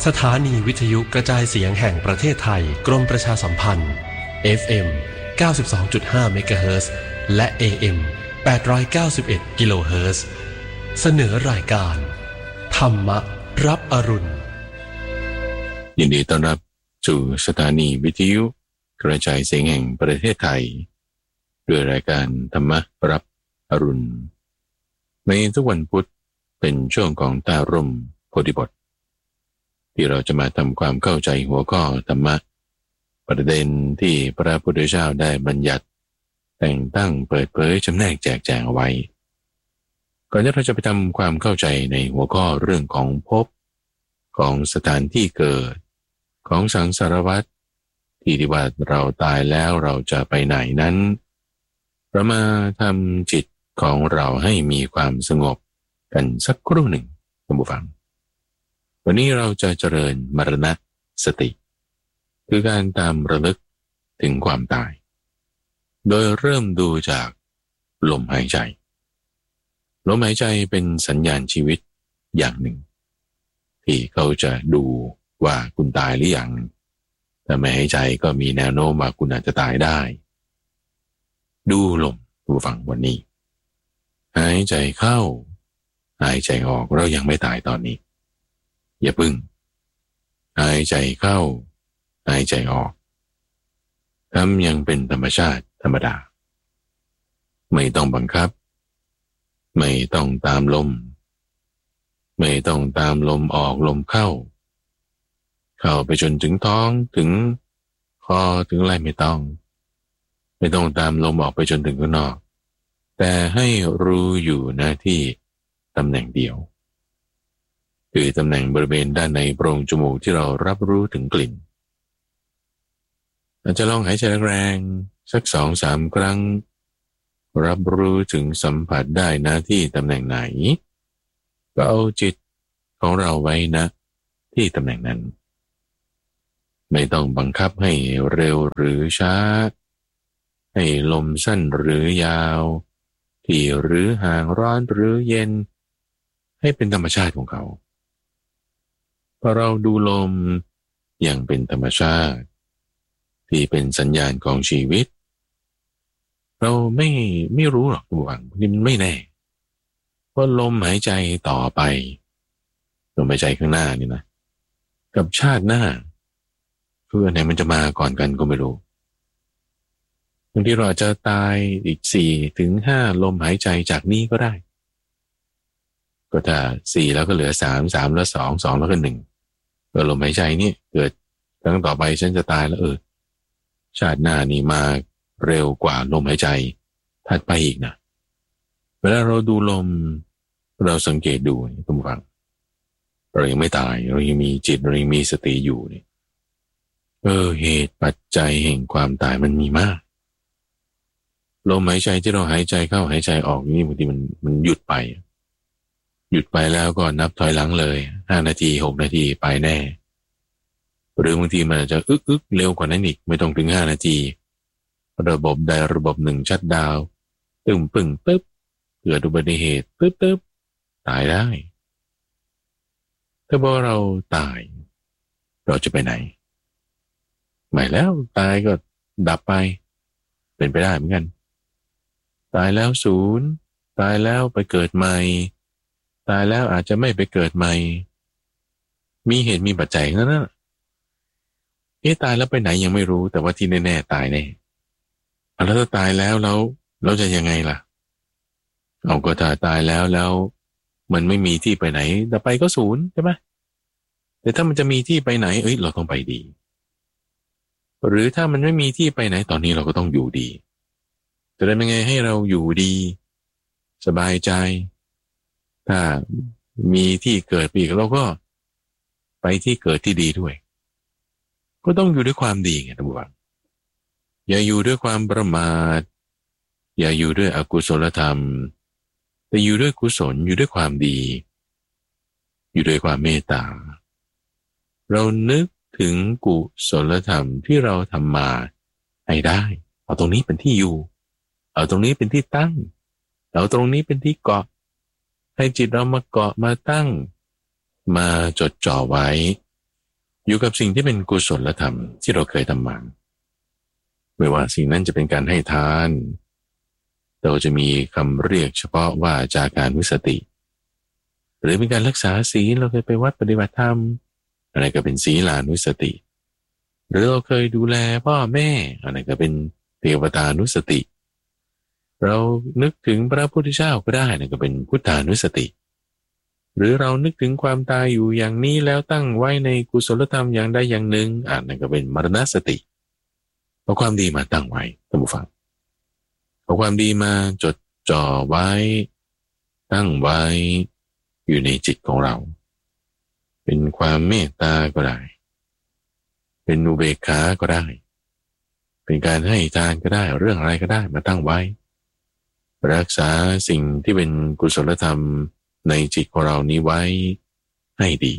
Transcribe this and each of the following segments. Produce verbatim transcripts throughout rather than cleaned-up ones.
สถานีวิทยุกระจายเสียงแห่งประเทศไทยกรมประชาสัมพันธ์ เอฟ เอ็ม เก้าสิบสองจุดห้า เมกะเฮิรตซ์และ เอ เอ็ม แปดร้อยเก้าสิบเอ็ด กิโลเฮิรตซ์เสนอรายการธรรมรับอรุณยินดีต้อนรับสู่สถานีวิทยุกระจายเสียงแห่งประเทศไทยด้วยรายการธรรมรับอรุณในทุกวันพุธเป็นช่วงของใต้ร่มโพธิบทที่เราจะมาทำความเข้าใจหัวข้อธรรมะประเด็นที่พระพุทธเจ้าได้บัญญัติแต่งตั้งเปิดเผยจำแนกแจกแจงเอาไว้ก่อนที่เราจะไปทำความเข้าใจในหัวข้อเรื่องของภพของสถานที่เกิดของสังสารวัฏที่ที่ว่าเราตายแล้วเราจะไปไหนนั้นเรามาทำจิตของเราให้มีความสงบกันสักครู่หนึ่งท่านผู้ฟังวันนี้เราจะเจริญมรณสติคือการตามระลึกถึงความตายโดยเริ่มดูจากลมหายใจลมหายใจเป็นสัญญาณชีวิตอย่างหนึ่งที่เขาจะดูว่าคุณตายหรือยังถ้าไม่หายใจก็มีแนวโน้มว่าคุณอาจจะตายได้ดูลมดูฟังวันนี้หายใจเข้าหายใจออกเรายังไม่ตายตอนนี้อย่าพึ่งหายใจเข้าหายใจออกทำยังเป็นธรรมชาติธรรมดาไม่ต้องบังคับไม่ต้องตามลมไม่ต้องตามลมออกลมเข้าเข้าไปจนถึงท้องถึงคอถึงอะไรไม่ต้องไม่ต้องตามลมออกไปจนถึงข้างนอกแต่ให้รู้อยู่หน้าที่ตำแหน่งเดียวคือตำแหน่งบริเวณด้านในโพรงจมูกที่เรารับรู้ถึงกลิ่นอาจจะลองหายใจแรงๆสักสองสามครั้งรับรู้ถึงสัมผัสได้หน้าที่ตำแหน่งไหนก็เอาจิตของเราไว้นะที่ตำแหน่งนั้นไม่ต้องบังคับให้เร็วหรือช้าให้ลมสั้นหรือยาวที่หรือห่างร้อนหรือเย็นให้เป็นธรรมชาติของเขาพอเราดูลมอย่างเป็นธรรมชาติที่เป็นสัญญาณของชีวิตเราไม่ไม่รู้หรอกทุกวันนี่มันไม่แน่ว่าลมหายใจต่อไปลมหายใจข้างหน้านี่นะกับชาติหน้าคืออันไหนมันจะมาก่อนกันก็ไม่รู้บางทีเราอาจจะตายอีกสี่ถึงห้าลมหายใจจากนี้ก็ได้ก็ถ้าสี่แล้วก็เหลือสามสามแล้วสองสองแล้วก็หนึ่งเออลมหายใจนี่เกิดครั้งต่อไปฉันจะตายแล้วเออชาติหน้านี่มาเร็วกว่าลมหายใจถัดไปอีกนะเวลาเราดูลมเราสังเกตดูทุกฝั่งเรายังไม่ตายเรายังมีจิตเรายังมีสติอยู่นี่เออเหตุปัจจัยแห่งความตายมันมีมากลมหายใจที่เราหายใจเข้าหายใจออกนี่บางทีมันมันหยุดไปหยุดไปแล้วก็นับถอยหลังเลยห้านาทีหกนาทีไปแน่หรือบางทีมันอาจจะอึกอึกเร็วกว่านั้นอีกไม่ต้องถึงห้านาทีระบบใดระบบหนึ่งชัตดาวน์ตึ้งปึ้งตึ๊บเกิดอุบัติเหตุตึ๊บตึ๊บตายได้ถ้าพอเราตายเราจะไปไหนไม่แล้วตายก็ดับไปเป็นไปได้เหมือนกันตายแล้วศูนย์ตายแล้วไปเกิดใหม่ตายแล้วอาจจะไม่ไปเกิดใหม่มีเหตุมีปัจจัยนั่นนะเอ๊ะตายแล้วไปไหนยังไม่รู้แต่ว่าที่แน่ๆตายแน่แล้วถ้าตายแล้วแล้วเราจะยังไงล่ะเอาก็ถ้าตายแล้วแล้วมันไม่มีที่ไปไหนแต่ไปก็ศูนย์ใช่ไหมแต่ถ้ามันจะมีที่ไปไหนเอ้ยเราต้องไปดีหรือถ้ามันไม่มีที่ไปไหนตอนนี้เราก็ต้องอยู่ดีจะได้ยังไงให้เราอยู่ดีสบายใจถ้ามีที่เกิดอีกเราก็ไปที่เกิดที่ดีด้วยก็ต้องอยู่ด้วยความดีไงท่านผู้ฟังอย่าอยู่ด้วยความประมาทอย่าอยู่ด้วยอกุศลธรรมแต่อยู่ด้วยกุศลอยู่ด้วยความดีอยู่ด้วยความเมตตาเรานึกถึงกุศลธรรมที่เราทำมาให้ได้เอาตรงนี้เป็นที่อยู่เอาตรงนี้เป็นที่ตั้งเอาตรงนี้เป็นที่เกาะให้จิตเรามาเกาะมาตั้งมาจดจ่อไว้อยู่กับสิ่งที่เป็นกุศลธรรมที่เราเคยทำมาไม่ว่าสิ่งนั้นจะเป็นการให้ทานเราจะมีคำเรียกเฉพาะว่าจาการวิสติหรือเป็นการรักษาศีลเราเคยไปวัดปฏิบัติธรรมอะไรก็เป็นศีลานุสติหรือเราเคยดูแลพ่อแม่อะไรก็เป็นเทวตานุสติเรานึกถึงพระพุทธเจ้าก็ได้นั่นก็เป็นพุทธานุสติหรือเรานึกถึงความตายอยู่อย่างนี้แล้วตั้งไว้ในกุศลธรรมอย่างใดอย่างหนึ่งอ่านั่นก็เป็นมรณสติเอาความดีมาตั้งไว้ท่านผู้ฟังเอาความดีมาจดจ่อไว้ตั้งไว้อยู่ในจิตของเราเป็นความเมตตาก็ได้เป็นอุเบกขาก็ได้เป็นการให้ทานก็ได้เรื่องอะไรก็ได้มาตั้งไว้รักษาสิ่งที่เป็นกุศลธรรมในจิตของเรานี้ไว้ให้ดี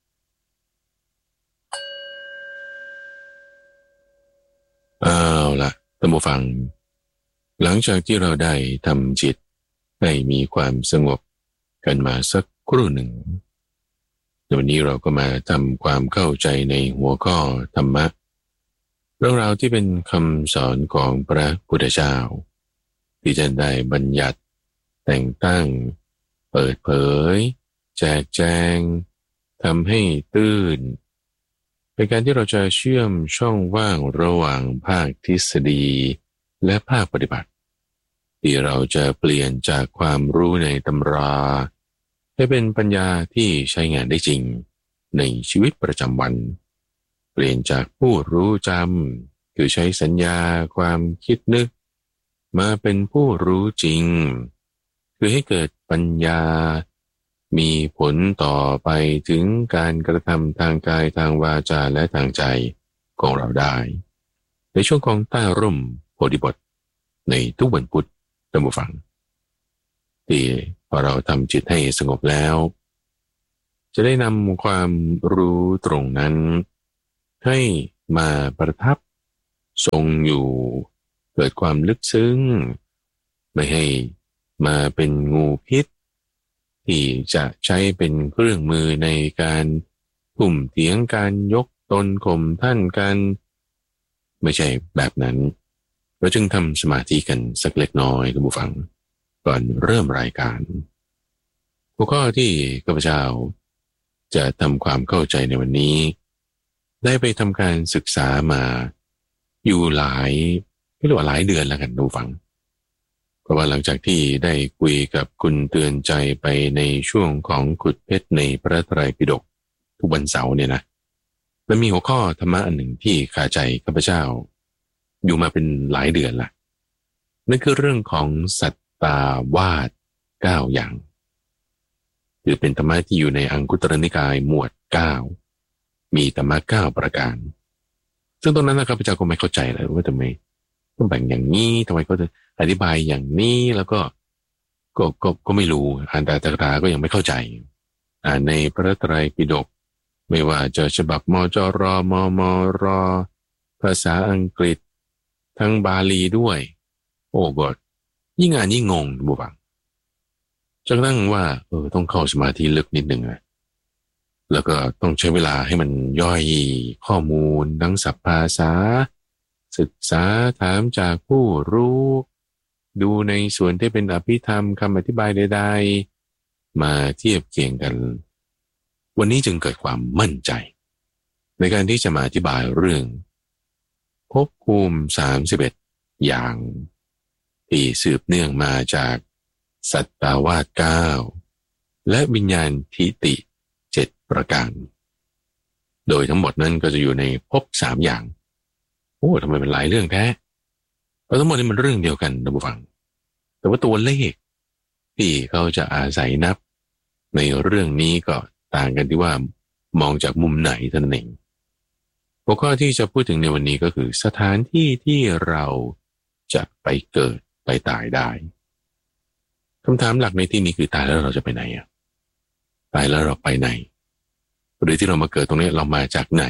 เอาล่ะท่านผู้ฟังหลังจากที่เราได้ทำจิตให้มีความสงบกันมาสักครู่หนึ่งวันนี้เราก็มาทำความเข้าใจในหัวข้อธรรมะเรื่องราวที่เป็นคำสอนของพระพุทธเจ้าที่จะได้บัญญัติแต่งตั้งเปิดเผยแจกแจงทำให้ตื้นเป็นการที่เราจะเชื่อมช่องว่างระหว่างภาคทฤษฎีและภาคปฏิบัติที่เราจะเปลี่ยนจากความรู้ในตำราให้เป็นปัญญาที่ใช้งานได้จริงในชีวิตประจำวันเปลี่ยนจากผู้รู้จำคือใช้สัญญาความคิดนึกมาเป็นผู้รู้จริงคือให้เกิดปัญญามีผลต่อไปถึงการกระทำทางกายทางวาจาและทางใจของเราได้ในช่วงของใต้ร่มโพธิบทในทุกวันพุธท่านผู้ฟังที่พอเราทำจิตให้สงบแล้วจะได้นำความรู้ตรงนั้นให้มาประทับทรงอยู่เกิดความลึกซึ้งไม่ให้มาเป็นงูพิษที่จะใช้เป็นเครื่องมือในการทุ่มเถียงการยกตนข่มท่านกันไม่ใช่แบบนั้นเราจึงทำสมาธิกันสักเล็กน้อยท่านผู้ฟังก่อนเริ่มรายการหัวข้อที่ข้าพเจ้าจะทำความเข้าใจในวันนี้ได้ไปทำการศึกษามาอยู่หลายไม่รู้ว่าหลายเดือนแล้วกันท่านผู้ฟังเพราะว่าหลังจากที่ได้คุยกับคุณเตือนใจไปในช่วงของขุดเพชรในพระไตรปิฎกทุกวันเสาร์เนี่ยนะมันมีหัวข้อธรรมะอันหนึ่งที่คาใจข้าพเจ้าอยู่มาเป็นหลายเดือนละนั่นคือเรื่องของสัตตาวาทเก้าอย่างคือเป็นธรรมะที่อยู่ในอังคุตรนิกายหมวดเก้ามีธรรมะเก้าประการซึ่งตรงนั้นนะข้าพเจ้าก็ไม่เข้าใจเลยว่าทำไมต้องแบ่งอย่างนี้ทำไมก็จะอธิบายอย่างนี้แล้วก็ก็ก็ก็ไม่รู้อ่านแต่ตราก็ยังไม่เข้าใจอ่านในพระไตรปิฎกไม่ว่าจะฉบับมจรมมรภาษาอังกฤษทั้งบาลีด้วยโอ้กอดยิ่งอ่านยิ่งงงบุบังจนกระทั่งว่าเออต้องเข้าสมาธิลึกนิดนึงนะแล้วก็ต้องใช้เวลาให้มันย่อยข้อมูลทั้งศัพท์ภาษาศึกษาถามจากผู้รู้ดูในส่วนที่เป็นอภิธรรมคำอธิบายใดๆมาเทียบเคียงกันวันนี้จึงเกิดความมั่นใจในการที่จะมาอธิบายเรื่องภพภูมิสามสิบเอ็ดอย่างที่สืบเนื่องมาจากสัตตาวาทเก้าและวิญญาณทิติเจ็ดประการโดยทั้งหมดนั้นก็จะอยู่ในภพสามอย่างโอ้ทำไมเป็นหลายเรื่องแท้เพราะทั้งหมดนี้มันเรื่องเดียวกันท่านผู้ฟังแต่ว่าตัวเลขที่เขาจะอาศัยนับในเรื่องนี้ก็ต่างกันที่ว่ามองจากมุมไหนเท่านั้นเองหัวข้อที่จะพูดถึงในวันนี้ก็คือสถานที่ที่เราจะไปเกิดไปตายได้คำถามหลักในที่นี้คือตายแล้วเราจะไปไหนอ่ะตายแล้วเราไปไหนหรือที่เรามาเกิดตรงนี้เรามาจากไหน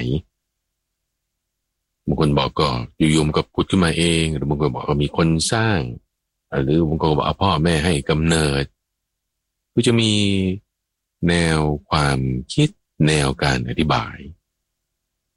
บางคนบอกก็อยู่ๆมันก็ผุดขึ้นมาเองหรือบางคนบอกว่ามีคนสร้างหรือบางคนบอกเอาพ่อแม่ให้กำเนิดก็จะมีแนวความคิดแนวการอธิบาย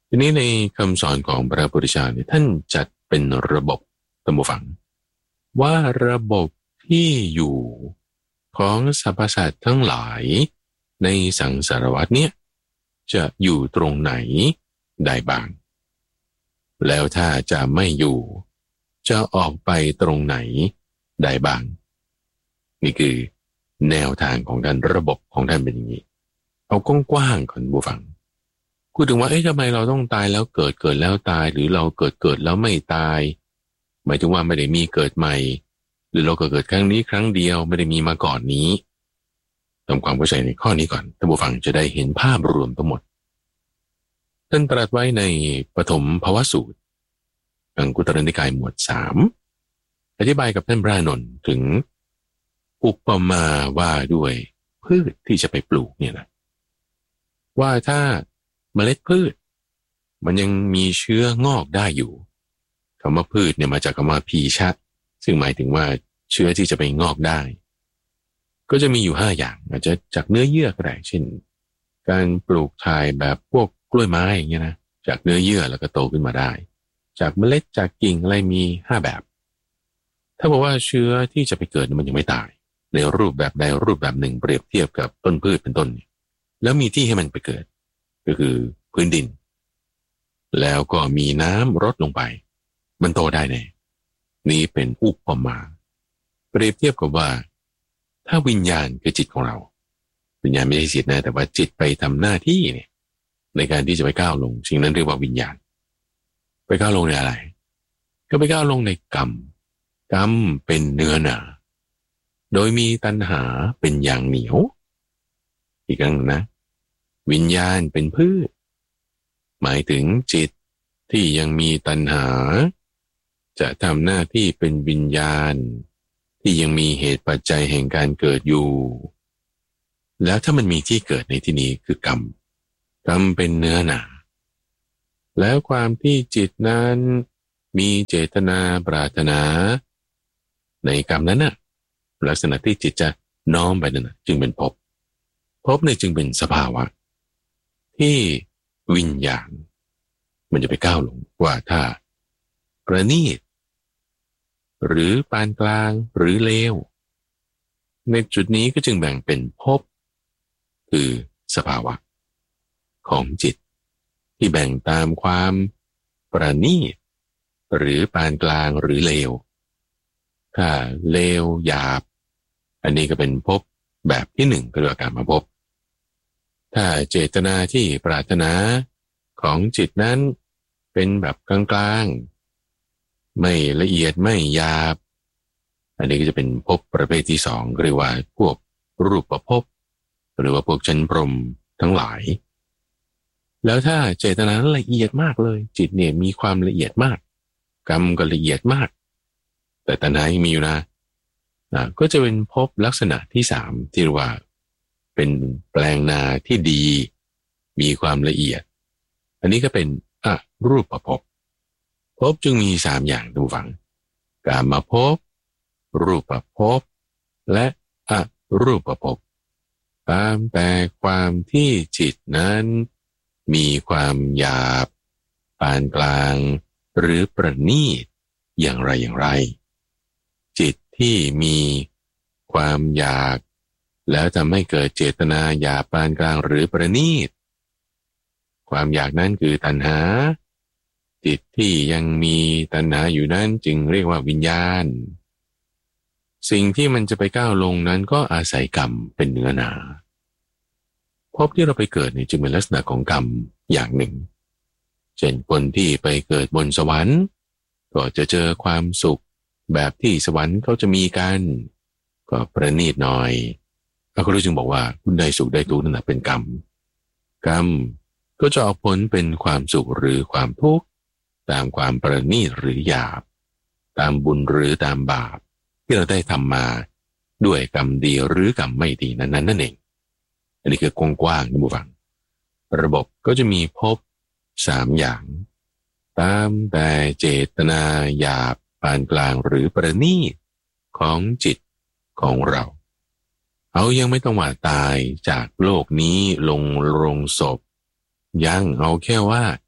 ทีนี้ในคำสอนของพระพุทธเจ้าเนี่ยท่านจัดเป็นระบบตามผู้ฟังว่าระบบที่อยู่ของสรรพสัตว์ทั้งหลายในสังสารวัฏเนี่ยจะอยู่ตรงไหนได้บ้างแล้วถ้าจะไม่อยู่จะออกไปตรงไหนได้บ้างนี่คือแนวทางของท่านระบบของท่านเป็นอย่างนี้เอากว้างๆก่อนผู้ฟังพูดถึงว่าเอ๊ะทำไมเราต้องตายแล้วเกิดเกิดแล้วตายหรือเราเกิดเกิดแล้วไม่ตายหมายถึงว่าไม่ได้มีเกิดใหม่หรือเราเกิดเกิดครั้งนี้ครั้งเดียวไม่ได้มีมาก่อนนี้ทำความเข้าใจในข้อนี้ก่อนท่านผู้ฟังจะได้เห็นภาพรวมทั้งหมดท่านตรัสไว้ในปฐมภวสูตรอังคุตรนิกายหมวดสามอธิบายกับท่านพระอานนท์ถึงอุปมาว่าด้วยพืชที่จะไปปลูกเนี่ยนะว่าถ้าเมล็ดพืชมันยังมีเชื้องอกได้อยู่คำว่าพืชเนี่ยมาจากคำว่าพีชะซึ่งหมายถึงว่าเชื้อที่จะไปงอกได้ก็จะมีอยู่ห้าอย่างอาจจะจากเนื้อเยื่อก็ได้เช่นการปลูกถ่ายแบบพวกกล้วยไม้อย่างเงี้ยนะจากเนื้อเยื่อแล้วก็โตขึ้นมาได้จากเมล็ดจากกิ่งอะไรมีห้าแบบถ้าบอกว่าเชื้อที่จะไปเกิดมันยังไม่ตายในรูปแบบใดรูปแบบหนึ่งเปรียบเทียบกับต้นพืชเป็นต้นแล้วมีที่ให้มันไปเกิดก็คือพื้นดินแล้วก็มีน้ำรดลงไปมันโตได้แน่นี่เป็นอุปมาเปรียบเทียบกับว่าถ้าวิญญาณคือจิตของเราวิญญาณไม่ใช่จิตนะแต่ว่าจิตไปทำหน้าที่เนี่ยในการที่จะไปก้าวลงสิ่งนั้นเรียกว่าวิญญาณไปก้าวลงในอะไรก็ไปก้าวลงในกรรมกรรมเป็นเนื้อหนาโดยมีตัณหาเป็นอย่างเหนียวอีกครั้งนะวิญญาณเป็นพืชหมายถึงจิตที่ยังมีตัณหาจะทำหน้าที่เป็นวิญญาณที่ยังมีเหตุปัจจัยแห่งการเกิดอยู่แล้วถ้ามันมีที่เกิดในที่นี้คือกรรมกรรมเป็นเนื้อหนาแล้วความที่จิตนั้นมีเจตนาปรารถนาในกรรมนั้นน่ะลักษณะที่จิตจะน้อมไปนั่นนะจึงเป็นภพภพเนี่ยจึงเป็นสภาวะที่วิญญาณมันจะไปก้าวลงว่าถ้าประณีตหรือปานกลางหรือเลวในจุดนี้ก็จึงแบ่งเป็นภพคือสภาวะของจิตที่แบ่งตามความประณีตหรือปานกลางหรือเลวถ้าเลวหยาบอันนี้ก็เป็นภพแบบที่หนึ่งก็เรียกว่าการมาภพถ้าเจตนาที่ปรารถนาของจิตนั้นเป็นแบบกลางๆไม่ละเอียดไม่หยาบอันนี้ก็จะเป็นภพประเภทที่สองเรียกว่าพวกรูปภพหรือว่าพวกชั้นพรหมทั้งหลายแล้วถ้าเจตนาละเอียดมากเลยจิตเนี่ยมีความละเอียดมากกรรมก็ละเอียดมากแต่ตัณหายังมีอยู่นะนะก็จะเป็นภพลักษณะที่สามที่เรียกว่าเป็นแปลงนาที่ดีมีความละเอียดอันนี้ก็เป็นอรูปภพภพจึงมีสามอย่างท่านผู้ฟังกามภพรูปภพและอรูปภพตามแต่ความที่จิตนั้นมีความหยาบปานกลางหรือประณีตอย่างไรอย่างไรจิตที่มีความอยากแล้วทำให้เกิดเจตนาหยาบปานกลางหรือประณีตความอยากนั้นคือตัณหาจิตที่ยังมีตัณหาอยู่นั้นจึงเรียกว่าวิญญาณสิ่งที่มันจะไปก้าวลงนั้นก็อาศัยกรรมเป็นเนื้อหนาภพที่เราไปเกิดเนี่ยจึงเป็นลักษณะของกรรมอย่างหนึ่งเช่นคนที่ไปเกิดบนสวรรค์ก็จะเจอความสุขแบบที่สวรรค์เขาจะมีกันก็ประณีตหน่อยพระพุทธเจ้าจึงบอกว่าคุณได้สุขได้ทุกข์นั่นแหละเป็นกรรมกรรมก็จะออกผลเป็นความสุขหรือความทุกข์ตามความประณีตหรือหยาบตามบุญหรือตามบาปที่เราได้ทำมาด้วยกรรมดีหรือกรรมไม่ดีนั้นนั่นเองอันนี้คือกว้างๆนะผู้ฟังระบบก็จะมีภพสามอย่างตามแต่เจตนาหยาบปานกลางหรือประณีตของจิตของเราเอายังไม่ต้องว่าตายจากโลกนี้ลงโรงศพยังเอาแค่ว่า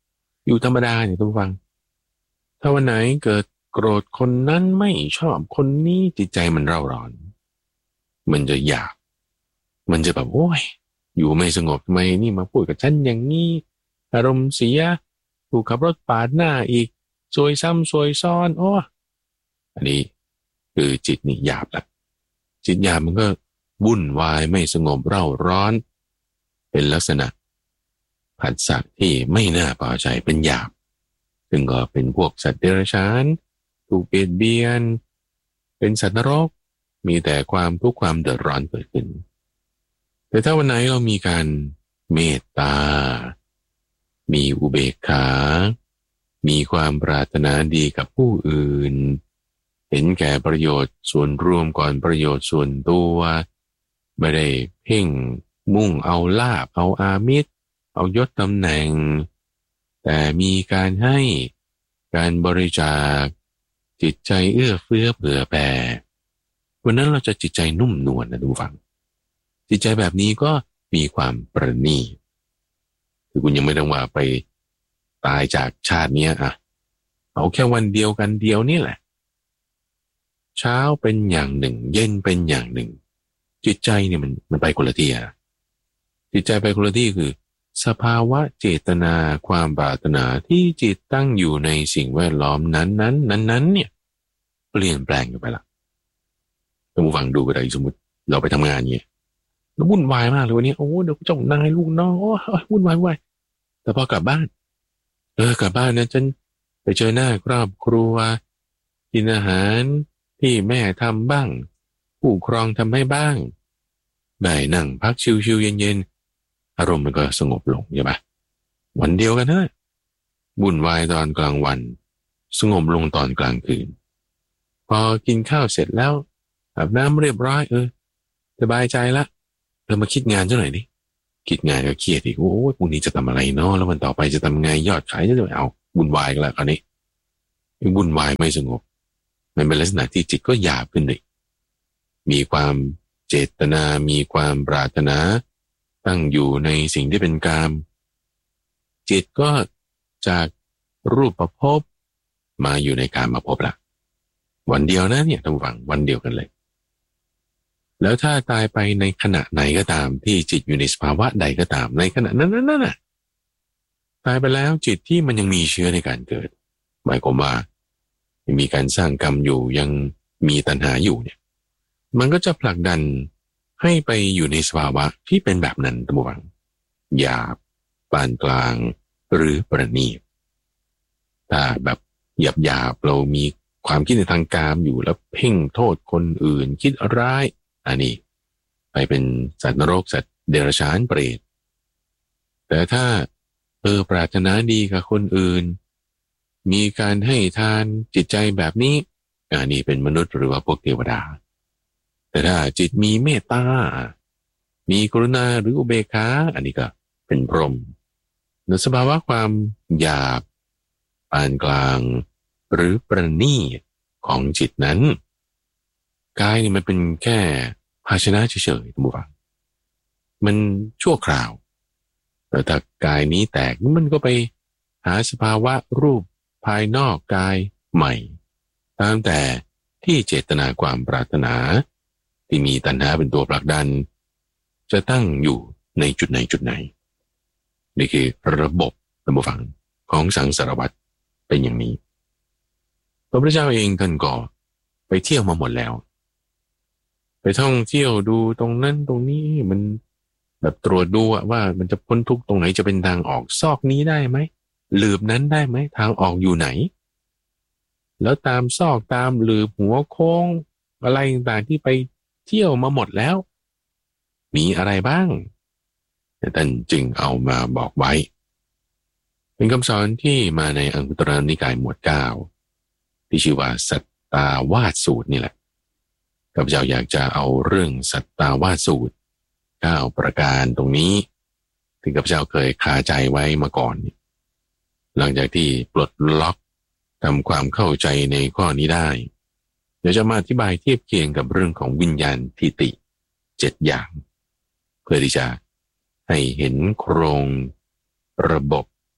อยู่ธรรมดาเนี่ยทุกฟังถ้าวันไหนเกิดโกรธคนนั้นไม่ชอบคนนี้จิตใจมันเร่าร้อนมันจะอยากมันจะแบบโอ้ยอยู่ไม่สงบทำไมนี่มาพูดกับฉันอย่างนี้อารมณ์เสียถูกขับรถปาดหน้าอีกซวยซ้ำซวยซ้อนโอ้อันนี้คือจิตนี่หยาบละจิตหยาบมันก็วุ่นวายไม่สงบเร่าร้อนเป็นลักษณะผัสสะที่ไม่น่าพอใจเป็นหยาบซึ่งก็เป็นพวกสัตว์เดรัจฉานถูกเบียดเบียนเป็นสัตว์นรกมีแต่ความทุกข์ความเดือดร้อนเกิดขึ้นแต่ถ้าวันไหนเรามีการเมตตามีอุเบกขามีความปรารถนาดีกับผู้อื่นเห็นแก่ประโยชน์ส่วนรวมก่อนประโยชน์ส่วนตัวไม่ได้เพ่งมุ่งเอาลาภเอาอามิตรเอายศตำแหน่งแต่มีการให้การบริจาคจิตใจเอื้อเฟื้อเผื่อแผ่วันนั้นเราจะจิตใจนุ่มนวลนะดูฟังจิตใจแบบนี้ก็มีความประณีตคือคุณยังไม่ต้องว่าไปตายจากชาตินี้อ่ะเอาแค่วันเดียวกันเดียวนี่แหละเช้าเป็นอย่างหนึ่งเย็นเป็นอย่างหนึ่งจิตใจเนี่ยมันมันไปคนละที่อ่ะจิตใจไปคนละที่คือสภาวะเจตนาความปรารถนาที่จิตตั้งอยู่ในสิ่งแวดล้อมนั้นนั้นนั้นนั้นเนี่ยเปลี่ยนแปลงกันไปละท่านผู้ฟังดูก็ได้สมมติเราไปทำงานเนี่ยแล้ววุ่นวายมากเลยวันนี้โอ้เดี๋ยวเจ้านายลูกน้องโอ้วุ่นวายวุ่นวายแต่พอกลับบ้านเออกลับบ้านนะฉันไปเจอหน้าครอบครัวกินอาหารที่แม่ทำบ้างผู้ครองทำให้บ้างได้นั่งพักชิวๆเย็นๆอารมณ์มันก็สงบลงใช่ปะวันเดียวกันนะวุ่นวายตอนกลางวันสงบลงตอนกลางคืนพอกินข้าวเสร็จแล้วอาบน้ำเรียบร้อยเออสบายใจละเรามาคิดงานเจ้าหน่อยดิคิดงานก็เครียดอีกโอ้ยพรุ่งนี้จะทำอะไรเนาะแล้ววันต่อไปจะทำไงยอดขายจะจะเอาวุ่นวายกันละคราวนี้วุ่นวายไม่สงบมันเป็นลักษณะที่จิตก็หยาบขึ้นเลยมีความเจตนามีความปรารถนาตั้งอยู่ในสิ่งที่เป็นกามจิตก็จากรูปภพมาอยู่ในกามภพละวันเดียวนะเนี่ยท่านผู้ฟังวันเดียวกันเลยแล้วถ้าตายไปในขณะไหนก็ตามที่จิตอยู่ในสภาวะใดก็ตามในขณะนั้นนั่นน่ะตายไปแล้วจิตที่มันยังมีเชื้อในการเกิดหมายความว่ามีการสร้างกรรมอยู่ยังมีตัณหาอยู่เนี่ยมันก็จะผลักดันให้ไปอยู่ในสภาวะที่เป็นแบบนั้นท่านผู้ฟังหยาบปานกลางหรือประณีตถ้าแบบหยาบหยาบเรามีความคิดในทางกามอยู่แล้วเพ่งโทษคนอื่นคิดร้ายอันนี้ไปเป็นสัตว์นรกสัตว์เดรัจฉานเปรตแต่ถ้าเออปรารถนาดีกับคนอื่นมีการให้ทานจิตใจแบบนี้อันนี้เป็นมนุษย์หรือว่าพวกเทวดาแต่ถ้าจิตมีเมตตามีกรุณาหรืออุเบกขาอันนี้ก็เป็นพรหมในสภาวะความหยาบปานกลางหรือประณีตของจิตนั้นกายนี่มันเป็นแค่ภาชนะเฉยๆท่านผู้ฟังมันชั่วคราวแต่ถ้ากายนี้แตกมันก็ไปหาสภาวะรูปภายนอกกายใหม่ตามแต่ที่เจตนาความปรารถนาที่มีตัณหาเป็นตัวผลักดันจะตั้งอยู่ในจุดไหนจุดไหนนี่คือระบบท่านผู้ฟังของสังสารวัฏเป็นอย่างนี้พระพุทธเจ้าเองท่านก็ไปเที่ยวมาหมดแล้วไปท่องเที่ยวดูตรงนั้นตรงนี้มันแบบตรวจดูว่ามันจะพ้นทุกข์ตรงไหนจะเป็นทางออกซอกนี้ได้ไหมหลืบนั้นได้ไหมทางออกอยู่ไหนแล้วตามซอกตามหลืบหัวโค้งอะไรต่างๆที่ไปเที่ยวมาหมดแล้วมีอะไรบ้างท่านจึงเอามาบอกไว้เป็นคำสอนที่มาในอังคุตรนิกายหมวดเก้าที่ชื่อว่าสัตตาวาสสูตรนี่แหละข้าพเจ้าอยากจะเอาเรื่องสัตตาวาสสูตรเก้าประการตรงนี้ที่ข้าพเจ้าเคยคาใจไว้มาก่อนหลังจากที่ปลดล็อกทำความเข้าใจในข้อนี้ได้เดี๋ยวจะมาอธิบายเทียบเคียงกับเรื่องของวิญญาณทิฏฐิเจ็ดอย่างเพื่อที่จะให้เห็นโครงระบบ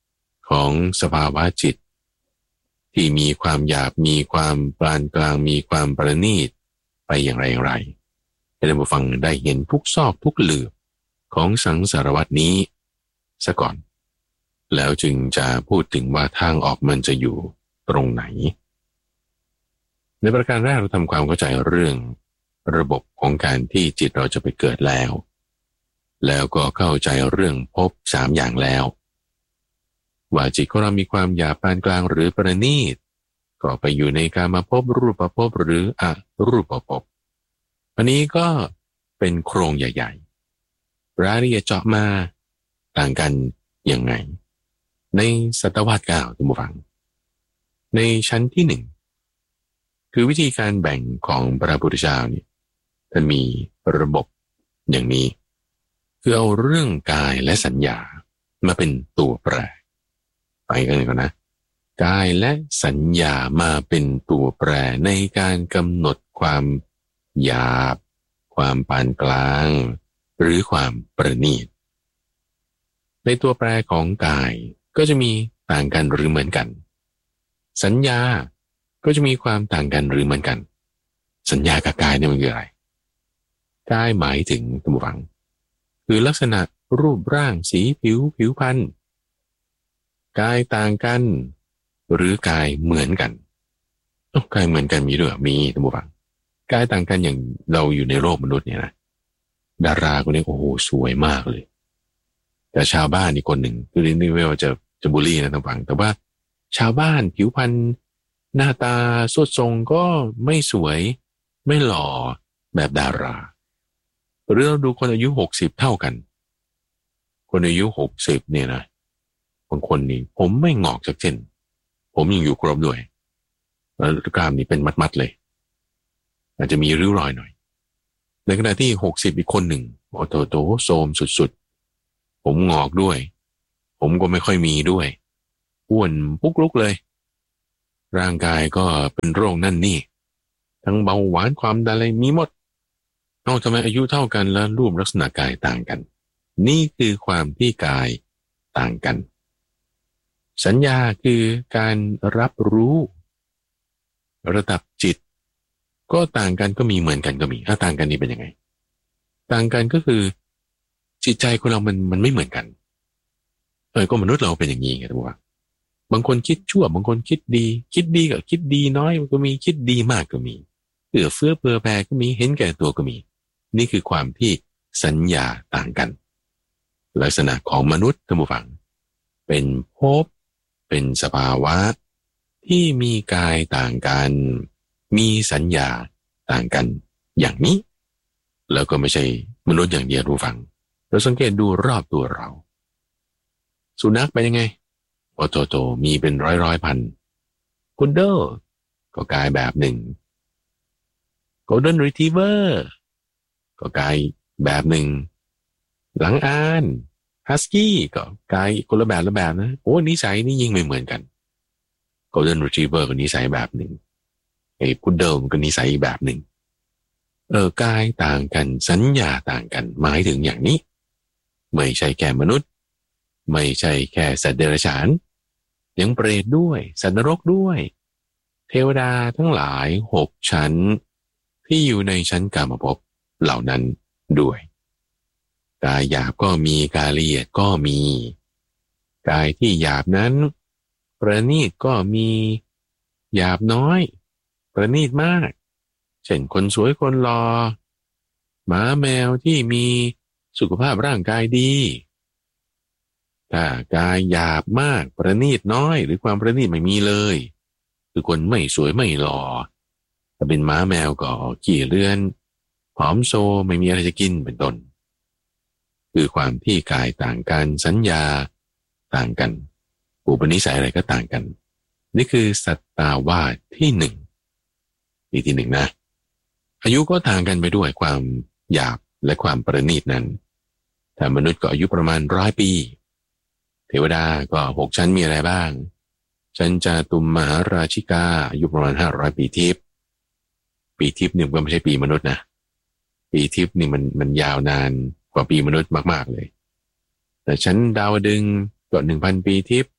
ของสภาวะจิตที่มีความหยาบมีความปานกลางมีความประณีตไปอย่างไรอย่างไรให้ท่านผู้ฟังได้เห็นทุกซอกทุกหลืบของสังสารวัฏนี้ซะก่อนแล้วจึงจะพูดถึงว่าทางออกมันจะอยู่ตรงไหนในประการแรกเราทำความเข้าใจเรื่องระบบของการที่จิตเราจะไปเกิดแล้วแล้วก็เข้าใจเรื่องภพสามอย่างแล้วว่าจิตของเรามีความหยาบปานกลางหรือประณีตก็ไปอยู่ในกามภพรูปภพหรืออรูปภพอันนี้ก็เป็นโครงใหญ่ๆรายละเอียดเจาะมาต่างกันยังไงในศตวรรษเก้าท่านผู้ฟังในชั้นที่หนึ่งคือวิธีการแบ่งของพระพุทธเจ้าเนี่ยท่านมีระบบอย่างนี้คือเอาเรื่องกายและสัญญามาเป็นตัวแปรไปกันเลยก่อนนะกายและสัญญามาเป็นตัวแปรในการกำหนดความหยาบความปานกลางหรือความประณีตในตัวแปรของกายก็จะมีต่างกันหรือเหมือนกันสัญญาก็จะมีความต่างกันหรือเหมือนกันสัญญากับกายเนี่ยมันคืออะไรกายหมายถึงท่านผู้ฟังคือลักษณะรูปร่างสีผิวผิวพรรณกายต่างกันหรือกายเหมือนกันโอ้กายเหมือนกันมีด้วยมีท่านผู้ฟังกายต่างกันอย่างเราอยู่ในโลกมนุษย์เนี่ยนะดาราคนนี้โอ้โหสวยมากเลยแต่ชาวบ้านอีกคนหนึ่งคือนี่ไม่ว่าจะจะบุรีนะท่านผู้ฟังแต่ว่าชาวบ้านผิวพรรณหน้าตาสวดทรงก็ไม่สวยไม่หล่อแบบดาราหรือเราดูคนอายุหกสิบเท่ากันคนอายุหกสิบเนี่ยนะบางคนนี่ผมไม่งอกสักเส้นผมยังอยู่ครบด้วยแล้วกล้ามนี่เป็นมัดๆเลยอาจจะมีริ้วรอยหน่อยในขณะที่หกสิบอีกคนหนึ่งโอ้โตโตโซมสุดๆผมงอกด้วยผมก็ไม่ค่อยมีด้วยอ้วนปุ๊กลุกเลยร่างกายก็เป็นโรคนั่นนี่ทั้งเบาหวานความดันอะไรมีหมดเอาทำไมอายุเท่ากันแล้วรูปลักษณะกายต่างกันนี่คือความที่กายต่างกันสัญญาคือการรับรู้ระดับจิตก็ต่างกันก็มีเหมือนกันก็มีถ้าต่างกันนี่เป็นยังไงต่างกันก็คือจิตใจของเรามันมันไม่เหมือนกันเออก็มนุษย์เราเป็นอย่างนี้ไงทุกว่าบางคนคิดชั่วบางคนคิดดีคิดดีกับคิดดีน้อยก็มีคิดดีมากก็มีเอื้อเฟื้อเผื่อแผ่ก็มีเห็นแก่ตัวก็มีนี่คือความที่สัญญาต่างกันลักษณะของมนุษย์ท่านผู้ฟังเป็นภพเป็นสภาวะที่มีกายต่างกันมีสัญญาต่างกันอย่างนี้แล้วก็ไม่ใช่มนุษย์อย่างเดียวผู้ฟังเราสังเกตดูรอบตัวเราสุนัขเป็นยังไงโอโตโตมีเป็นร้อยร้อยพันพุดเดิ้ลก็กายแบบหนึ่งโกลเด้นรีทรีเวอร์ก็กายแบบหนึ่งหลังอานฮัสกี้ก็กายคนละแบบละแบบนะโอ้นิสัยนี่ยิ่งไม่เหมือนกันโกลเด้นรีทรีเวอร์ก็นิสัยแบบหนึ่งไอ้พุดเดิ้ลก็นิสัยแบบหนึ่งเออกายต่างกันสัญญาต่างกันหมายถึงอย่างนี้ไม่ใช่แค่มนุษย์ไม่ใช่แค่สัตว์เดรัจฉานยังเปรตด้วยสัตว์นรกด้วยเทวดาทั้งหลายหกชั้นที่อยู่ในชั้นกามภพเหล่านั้นด้วยกายหยาบก็มีกายละเอียดก็มีกายที่หยาบนั้นประณีตก็มีหยาบน้อยประณีตมากเช่นคนสวยคนหล่อหมาแมวที่มีสุขภาพร่างกายดีถ้ากายหยาบมากประณีตน้อยหรือความประณีตไม่มีเลยคือคนไม่สวยไม่หล่อถ้าเป็นหมาแมวก็ขี้เลื่อนผอมโซไม่มีอะไรจะกินเป็นต้นคือความที่กายต่างกันสัญญาต่างกันอุปนิสัยอะไรก็ต่างกันนี่คือสัตตาวาสที่หนึ่งนี่ที่หนึ่งนะอายุก็ต่างกันไปด้วยความหยาบและความประณีตนั้นถ้ามนุษย์ก็อายุประมาณร้อยปีเทวดาก็หกชั้นมีอะไรบ้างชั้นจาตุมมหาราชิกาอายุประมาณห้าร้อยปีทิพย์ปีทิพย์เนี่ยก็ไม่ใช่ปีมนุษย์นะปีทิพย์นี่มันมันยาวนานกว่าปีมนุษย์มากๆเลยแต่ชั้นดาวดึงส์ก็หนึ่งพันปีทิพย์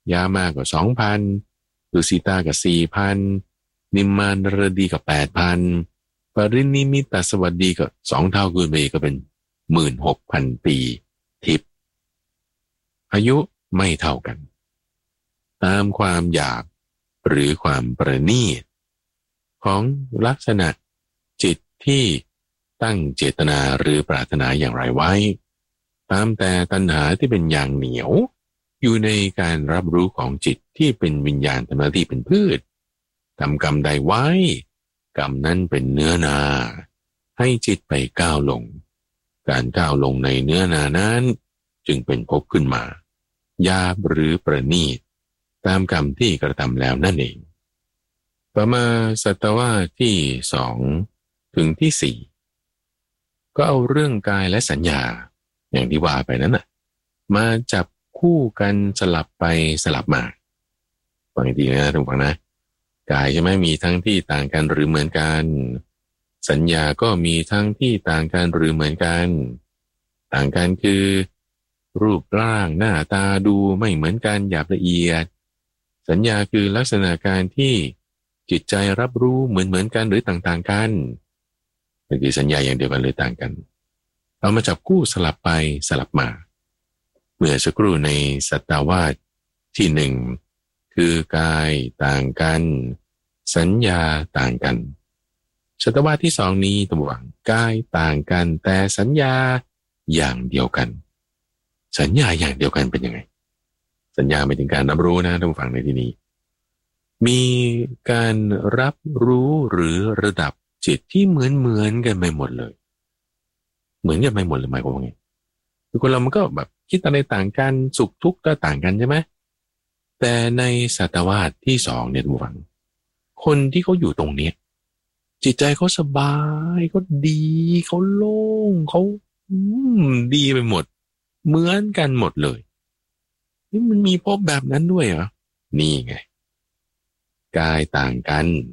ยามาก็สองพันดุสิตาก็สี่พันนิมมานรดีก็แปดพันปรินิมิตสวัสดีก็สองเท่าคูณไปก็เป็นหมื่นหกพันปีทิพย์อายุไม่เท่ากันตามความอยากหรือความประณีตของลักษณะจิตที่ตั้งเจตนาหรือปรารถนาอย่างไรไว้ตามแต่ตัณหาที่เป็นอย่างเหนียวอยู่ในการรับรู้ของจิตที่เป็นวิญญาณธรรมที่เป็นพืชทำกรรมใดไว้กรรมนั้นเป็นเนื้อนาให้จิตไปก้าวลงการก้าวลงในเนื้อนานั้นจึงเป็นภพขึ้นมาหยาบหรือประณีตตามกรรมที่กระทำแล้วนั่นเองต่อมาศตวรรษที่สองถึงที่สี่ก็เอาเรื่องกายและสัญญาอย่างที่ว่าไปนั้นน่ะมาจับคู่กันสลับไปสลับมาฟังดีนะทุกฝั่งนะกายใช่ไหมมีทั้งที่ต่างกันหรือเหมือนกันสัญญาก็มีทั้งที่ต่างกันหรือเหมือนกันต่างกันคือรูปร่างหน้าตาดูไม่เหมือนกันหยาบละเอียดสัญญาคือลักษณะการที่จิตใจรับรู้เหมือนเหมือนกันหรือต่างๆกันนั่นคือสัญญาอย่างเดียวกันหรือต่างกันเอามาจับคู่สลับไปสลับมาเมื่อสักครู่ในสัตตวาสที่หนึ่งคือกายต่างกันสัญญาต่างกันสัตตวาสที่สองนี้ตัวอย่างกายต่างกันแต่สัญญาอย่างเดียวกันสัญญาอย่างเดียวกันเป็นยังไงสัญญาหมายถึงการรับรู้นะท่านผู้ฟังในที่นี้มีการรับรู้หรือระดับจิตที่เหมือนเหมือนกันไปหมดเลยเหมือนกันไปหมดเลยหมายความว่าไงคือคนเรามันก็แบบคิดอะไรต่างกันสุขทุกข์ก็ต่างกันใช่ไหมแต่ในสัตวาสที่สองเนี่ยท่านผู้ฟังคนที่เขาอยู่ตรงนี้จิตใจเขาสบายเขาดีเขาโล่งเขาอืมดีไปหมดเหมือนกันหมดเลยนี่มันมีพบแบบนั้นด้วยเหรอนี่ไงกายต่างกัน